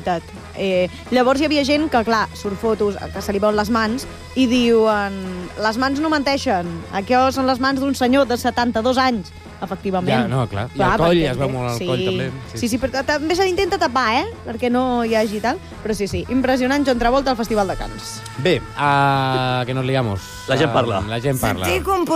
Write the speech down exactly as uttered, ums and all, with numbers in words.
veritat. Eh, llavors hi havia gent que, clar, surt fotos que se li veuen les mans i diuen les mans no menteixen, això són les mans d'un senyor de setanta-dos anys. Efectivament. Ja, no, clar. I el coll, es veu molt el sí. coll, també. Sí, sí, sí, però també se l'intenta tapar, eh? Perquè no hi hagi tal. Però sí, sí, impressionant John Travolta al Festival de Cannes. Bé, uh, que nos liamos. La gent parla. Uh, la gent parla.